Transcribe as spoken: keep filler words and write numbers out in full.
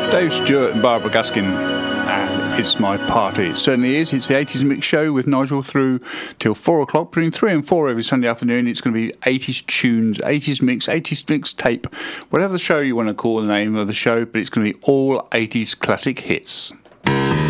Dave Stewart and Barbara Gaskin, and It's My Party. It certainly is. It's the eighties Mix Show with Nigel through till four o'clock. Between three and four every Sunday afternoon, it's going to be eighties tunes, eighties mix, eighties mix tape, whatever the show you want to call the name of the show, but it's going to be all eighties classic hits.